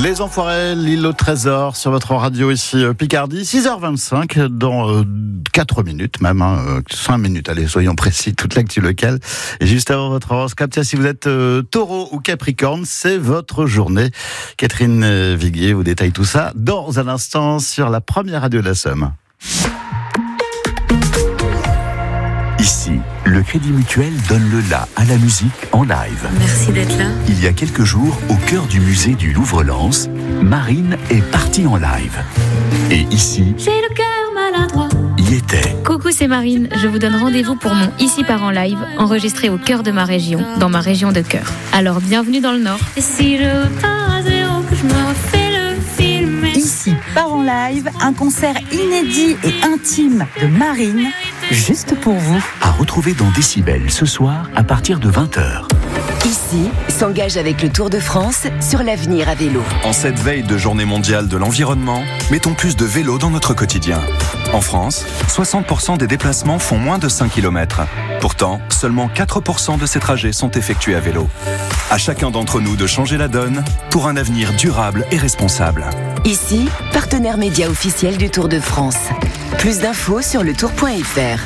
Les Enfoirés, l'île au trésor sur votre radio ici Picardie, 6h25 dans 4 minutes même, 5 minutes, allez soyons précis, toute l'actu locale. Et juste avant votre horoscope, tiens, si vous êtes taureau ou capricorne, c'est votre journée. Catherine Viguier vous détaille tout ça dans un instant sur la première radio de la Somme. Ici, le Crédit Mutuel donne le la à la musique en live. Merci d'être là. Il y a quelques jours, au cœur du musée du Louvre-Lens, Marine est partie en live. Et ici, J'ai le cœur maladroit. y était. Coucou, c'est Marine. Je vous donne rendez-vous pour mon Ici part en live, enregistré au cœur de ma région, dans ma région de cœur. Alors, bienvenue dans le Nord. Et si je pars à zéro, que je me refais le film. Ici part en live, un concert inédit et intime de Marine, juste pour vous. À retrouver dans Décibel ce soir à partir de 20h. Ici s'engage avec le Tour de France sur l'avenir à vélo. En cette veille de journée mondiale de l'environnement, mettons plus de vélo dans notre quotidien. En France, 60% des déplacements font moins de 5 km. Pourtant, seulement 4% de ces trajets sont effectués à vélo. À chacun d'entre nous de changer la donne pour un avenir durable et responsable. Ici, partenaire média officiel du Tour de France. Plus d'infos sur letour.fr.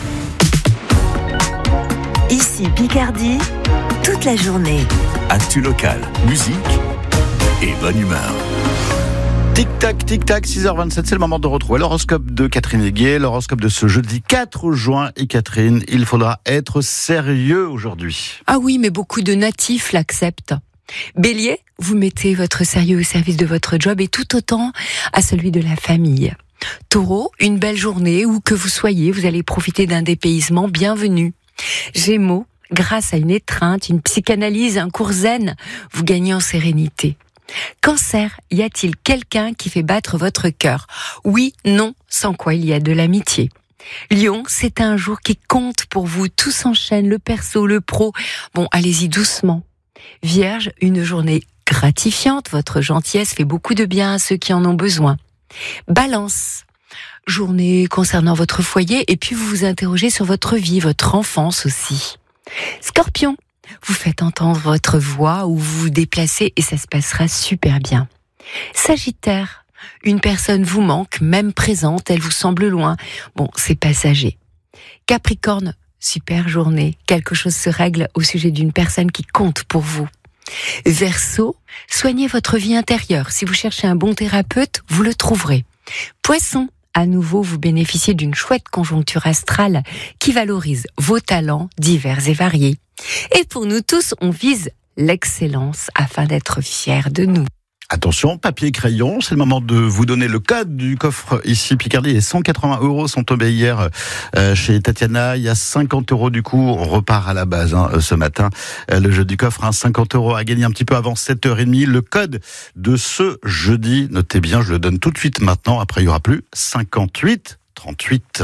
Ici Picardie, toute la journée. Actu locale, musique et bonne humeur. Tic-tac, 6h27, c'est le moment de retrouver l'horoscope de Catherine Viguier, l'horoscope de ce jeudi 4 juin. Et Catherine, il faudra être sérieux aujourd'hui. Ah oui, mais beaucoup de natifs l'acceptent. Bélier, vous mettez votre sérieux au service de votre job et tout autant à celui de la famille. Taureau, une belle journée où que vous soyez, vous allez profiter d'un dépaysement bienvenu. Gémeaux, grâce à une étreinte, une psychanalyse, un cours zen, vous gagnez en sérénité. Cancer, y a-t-il quelqu'un qui fait battre votre cœur ? Oui, non, sans quoi il y a de l'amitié. Lion, c'est un jour qui compte pour vous, tout s'enchaîne, le perso, le pro. Bon, allez-y doucement. Vierge, une journée gratifiante, votre gentillesse fait beaucoup de bien à ceux qui en ont besoin. Balance, journée concernant votre foyer et puis vous vous interrogez sur votre vie, votre enfance aussi. Scorpion, vous faites entendre votre voix ou vous vous déplacez et ça se passera super bien. Sagittaire, une personne vous manque, même présente, elle vous semble loin. Bon, c'est passager. Capricorne, super journée, quelque chose se règle au sujet d'une personne qui compte pour vous. Verseau, soignez votre vie intérieure. Si vous cherchez un bon thérapeute, vous le trouverez. Poisson, à nouveau, vous bénéficiez d'une chouette conjoncture astrale qui valorise vos talents divers et variés. Et pour nous tous, on vise l'excellence afin d'être fiers de nous. Attention, papier et crayon, c'est le moment de vous donner le code du coffre ici Picardie. Les 180 € sont tombés hier chez Tatiana. Il y a 50 € du coup, on repart à la base ce matin. Le jeu du coffre, 50 € à gagner un petit peu avant 7h30. Le code de ce jeudi, notez bien, je le donne tout de suite maintenant. Après, il n'y aura plus 58 38.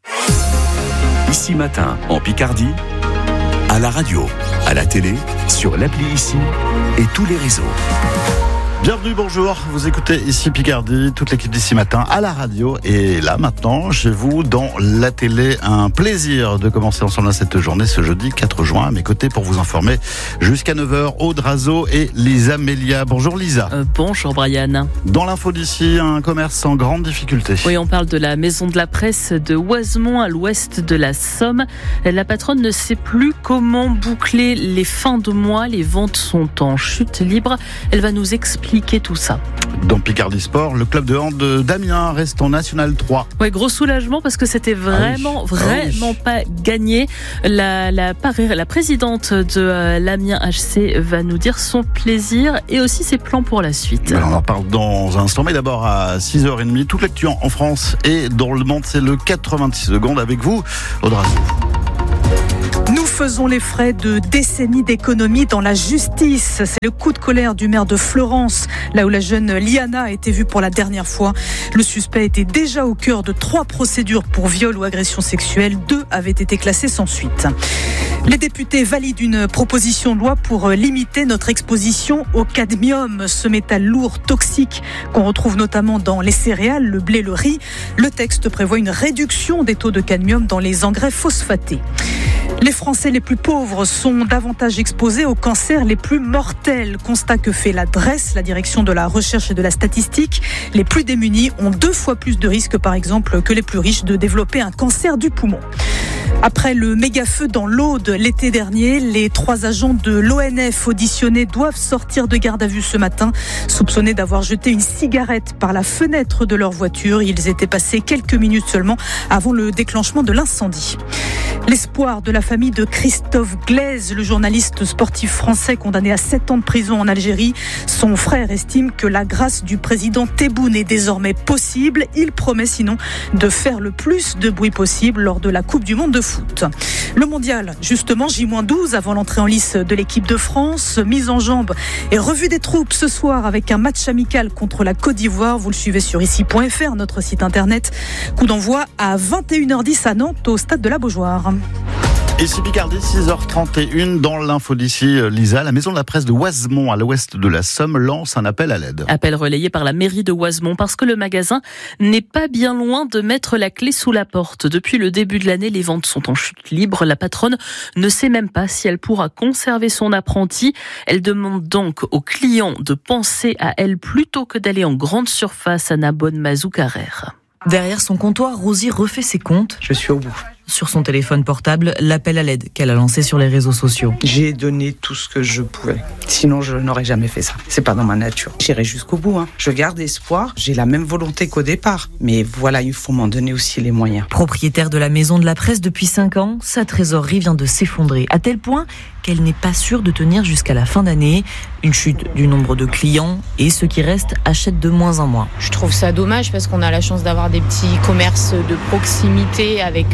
Ici matin, en Picardie, à la radio, à la télé, sur l'appli Ici et tous les réseaux. Bienvenue, bonjour, vous écoutez ici Picardie, toute l'équipe d'ici matin à la radio et là maintenant chez vous dans la télé. Un plaisir de commencer ensemble cette journée ce jeudi 4 juin à mes côtés pour vous informer jusqu'à 9h. Aude Razo et Lisa Melia. Bonjour Lisa. Bonjour Brian. Dans l'info d'ici, un commerce en grande difficulté. Oui, on parle de la maison de la presse de Oisemont à l'ouest de la Somme. La patronne ne sait plus comment boucler les fins de mois. Les ventes sont en chute libre. Elle va nous expliquer tout ça. Dans Picardie Sport, le club de hand d'Amiens reste en National 3. Ouais, gros soulagement parce que c'était vraiment pas gagné. La présidente de l'Amiens HC va nous dire son plaisir et aussi ses plans pour la suite. Alors on en parle dans un instant, mais d'abord à 6h30, toute l'actu en France et dans le monde, c'est le 86 secondes avec vous, Audrey. Nous faisons les frais de décennies d'économie dans la justice. C'est le coup de colère du maire de Florence, là où la jeune Liana a été vue pour la dernière fois. Le suspect était déjà au cœur de 3 procédures pour viol ou agression sexuelle. 2 avaient été classées sans suite. Les députés valident une proposition de loi pour limiter notre exposition au cadmium, ce métal lourd, toxique, qu'on retrouve notamment dans les céréales, le blé, le riz. Le texte prévoit une réduction des taux de cadmium dans les engrais phosphatés. Les Français les plus pauvres sont davantage exposés aux cancers les plus mortels. Constat que fait la DRES, la Direction de la Recherche et de la Statistique. Les plus démunis ont 2 fois plus de risques, par exemple, que les plus riches de développer un cancer du poumon. Après le méga-feu dans l'Aude l'été dernier, les 3 agents de l'ONF auditionnés doivent sortir de garde à vue ce matin, soupçonnés d'avoir jeté une cigarette par la fenêtre de leur voiture. Ils étaient passés quelques minutes seulement avant le déclenchement de l'incendie. L'espoir de la famille de Christophe Glaise, le journaliste sportif français condamné à 7 ans de prison en Algérie. Son frère estime que la grâce du président Tebboune est désormais possible. Il promet sinon de faire le plus de bruit possible lors de la Coupe du Monde de foot. Le mondial, justement, J-12 avant l'entrée en lice de l'équipe de France. Mise en jambe et revue des troupes ce soir avec un match amical contre la Côte d'Ivoire. Vous le suivez sur ici.fr, notre site internet. Coup d'envoi à 21h10 à Nantes au stade de la Beaujoire. Ici Picardie, 6h31, dans l'info d'ici, Lisa, la maison de la presse de Oisemont, à l'ouest de la Somme, lance un appel à l'aide. Appel relayé par la mairie de Oisemont parce que le magasin n'est pas bien loin de mettre la clé sous la porte. Depuis le début de l'année, les ventes sont en chute libre. La patronne ne sait même pas si elle pourra conserver son apprenti. Elle demande donc aux clients de penser à elle plutôt que d'aller en grande surface à Narbonne-Mazou-Carrère. Derrière son comptoir, Rosie refait ses comptes. Je suis au bout. Sur son téléphone portable, l'appel à l'aide qu'elle a lancé sur les réseaux sociaux. J'ai donné tout ce que je pouvais. Sinon, je n'aurais jamais fait ça. C'est pas dans ma nature. J'irai jusqu'au bout. Je garde espoir. J'ai la même volonté qu'au départ. Mais voilà, il faut m'en donner aussi les moyens. Propriétaire de la maison de la presse depuis 5 ans, sa trésorerie vient de s'effondrer. À tel point qu'elle n'est pas sûre de tenir jusqu'à la fin d'année. Une chute du nombre de clients et ceux qui restent achètent de moins en moins. Je trouve ça dommage parce qu'on a la chance d'avoir des petits commerces de proximité avec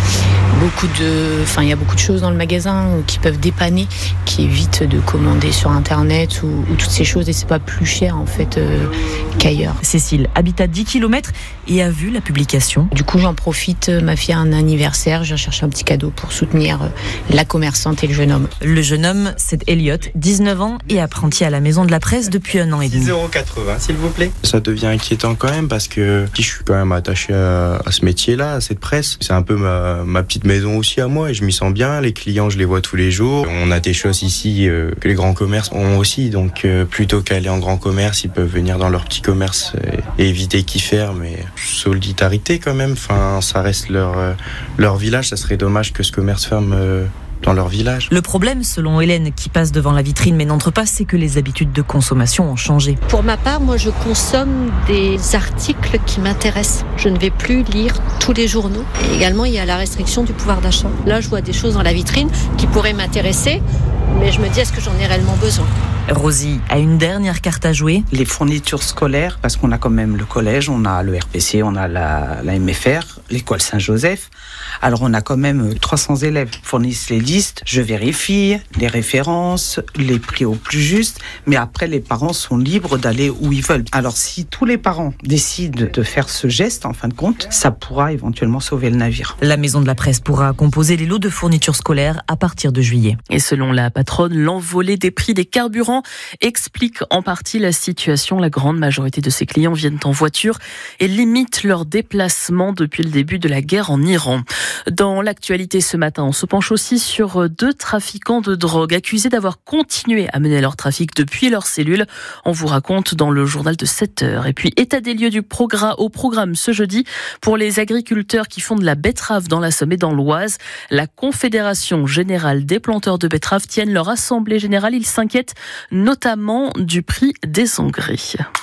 il y a beaucoup de choses dans le magasin qui peuvent dépanner, qui évitent de commander sur internet ou toutes ces choses, et c'est pas plus cher en fait qu'ailleurs. Cécile habite à 10 km et a vu la publication. Du coup j'en profite, ma fille a un anniversaire, je viens chercher un petit cadeau pour soutenir la commerçante et le jeune homme. Le jeune homme, c'est Elliot, 19 ans et apprenti à la maison de la presse depuis 1 an et demi. 6,80 € s'il vous plaît. Ça devient inquiétant quand même parce que je suis quand même attaché à ce métier-là, à cette presse. C'est un peu ma petite maison aussi à moi et je m'y sens bien. Les clients, je les vois tous les jours. On a des choses ici que les grands commerces ont aussi, donc plutôt qu'aller en grand commerce, ils peuvent venir dans leur petit commerce et éviter qu'ils ferment. Et solidarité quand même, ça reste leur village, ça serait dommage que ce commerce ferme dans leur village. Le problème, selon Hélène, qui passe devant la vitrine mais n'entre pas, c'est que les habitudes de consommation ont changé. Pour ma part, moi je consomme des articles qui m'intéressent. Je ne vais plus lire tous les journaux. Et également, il y a la restriction du pouvoir d'achat. Là, je vois des choses dans la vitrine qui pourraient m'intéresser, mais je me dis, est-ce que j'en ai réellement besoin ? Rosie a une dernière carte à jouer. Les fournitures scolaires, parce qu'on a quand même le collège, on a le RPC, on a la MFR, l'école Saint-Joseph. Alors on a quand même 300 élèves. Fournissent les listes, je vérifie les références, les prix au plus juste, mais après les parents sont libres d'aller où ils veulent. Alors si tous les parents décident de faire ce geste, en fin de compte, ça pourra éventuellement sauver le navire. La maison de la presse pourra composer les lots de fournitures scolaires à partir de juillet. Et selon la patronne, l'envolée des prix des carburants explique en partie la situation. La grande majorité de ses clients viennent en voiture et limitent leurs déplacements depuis le début de la guerre en Iran. Dans l'actualité ce matin, on se penche aussi sur 2 trafiquants de drogue accusés d'avoir continué à mener leur trafic depuis leur cellule. On vous raconte dans le journal de 7h. Et puis, état des lieux au programme ce jeudi pour les agriculteurs qui font de la betterave dans la Somme et dans l'Oise. La Confédération générale des planteurs de betteraves tiennent leur assemblée générale. Ils s'inquiètent notamment du prix des engrais.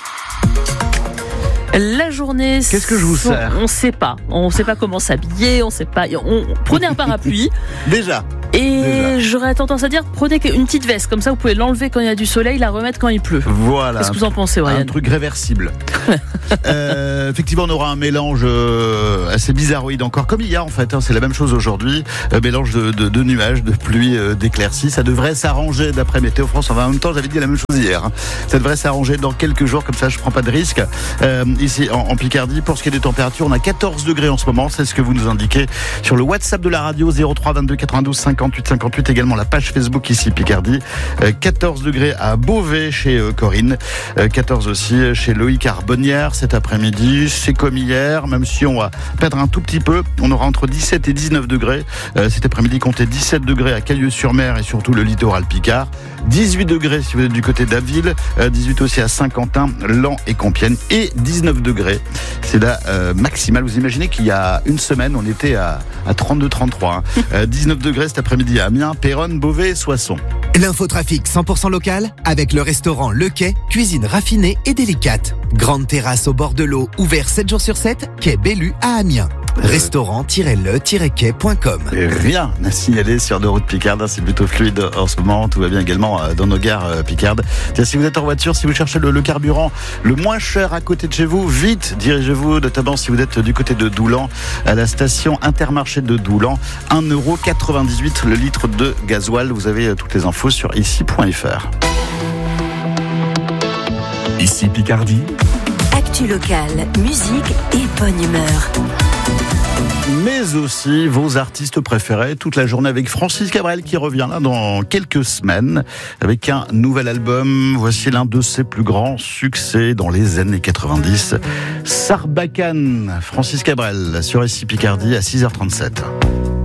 La journée. Qu'est-ce que je vous sers ? On sait pas comment s'habiller, on sait pas. Prenez un parapluie. Déjà. Et j'aurais tendance à dire, prenez une petite veste, comme ça vous pouvez l'enlever quand il y a du soleil, la remettre quand il pleut. Voilà. Qu'est-ce que vous en pensez, Ryan ? Un truc réversible. Effectivement, on aura un mélange assez bizarroïde encore, comme hier en fait. C'est la même chose aujourd'hui. Mélange de nuages, de pluie, d'éclaircies. Ça devrait s'arranger d'après Météo France. En même temps, j'avais dit la même chose hier. Ça devrait s'arranger dans quelques jours, comme ça je prends pas de risque. Ici en Picardie, pour ce qui est des températures, on a 14 degrés en ce moment. C'est ce que vous nous indiquez sur le WhatsApp de la radio 03 22 92 58 58. Également la page Facebook ici Picardie. 14 degrés à Beauvais chez Corinne. 14 aussi chez Loïc Arbor. Bonnières cet après-midi. C'est comme hier, même si on va perdre un tout petit peu. On aura entre 17 et 19 degrés. Cet après-midi, comptez 17 degrés à Cailleux-sur-Mer et surtout le littoral Picard. 18 degrés si vous êtes du côté d'Aville. 18 aussi à Saint-Quentin, Laon et Compiègne. Et 19 degrés. C'est la maximale. Vous imaginez qu'il y a une semaine, on était à 32-33. 19 degrés cet après-midi à Amiens, Péronne, Beauvais et Soissons. L'infotrafic 100% local avec le restaurant Le Quai, cuisine raffinée et délicate. Grande terrasse au bord de l'eau, ouvert 7 jours sur 7, quai Bellu à Amiens. Restaurant-le-quai.com. Rien à signaler sur nos routes picardes, c'est plutôt fluide en ce moment, tout va bien également dans nos gares picardes. Tiens, si vous êtes en voiture, si vous cherchez le carburant le moins cher à côté de chez vous, vite dirigez-vous, notamment si vous êtes du côté de Doulan, à la station Intermarché de Doulan, 1,98€ le litre de gasoil. Vous avez toutes les infos sur ici.fr. Ici Picardie. Actu locale, musique et bonne humeur. Mais aussi vos artistes préférés toute la journée avec Francis Cabrel qui revient là dans quelques semaines avec un nouvel album. Voici l'un de ses plus grands succès dans les années 90. Sarbacane, Francis Cabrel sur ici Picardie à 6h37.